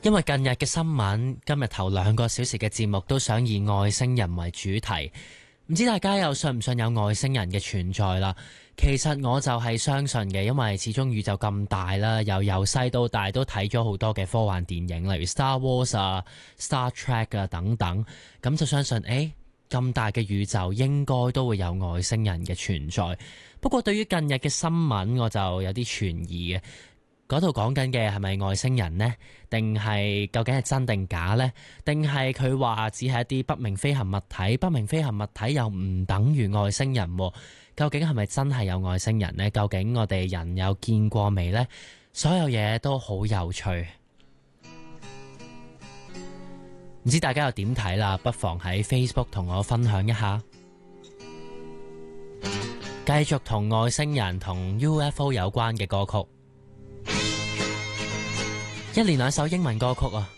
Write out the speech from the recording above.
因為近日嘅新聞，今日頭2個小時嘅節目都想以外星人為主題。唔知大家又信唔信有外星人嘅存在啦？其實我就係相信嘅，因為始終宇宙咁大啦，由細到大都睇咗好多嘅科幻電影，例如 Star Wars 啊、Star Trek 啊等等，咁就相信咁大嘅宇宙應該都會有外星人嘅存在。不過對於近日嘅新聞，我就有啲存疑嘅。嗰度講緊嘅係咪外星人呢？定係究竟係真定假呢？定係佢話只係一啲不明飛行物體？不明飛行物體又唔等於外星人喎？究竟係咪真係有外星人呢？究竟我哋人有見過未呢？所有嘢都好有趣，唔知大家又點睇啦？不妨喺 Facebook 同我分享一下。繼續同外星人同 UFO 有關嘅歌曲。一連2首英文歌曲啊！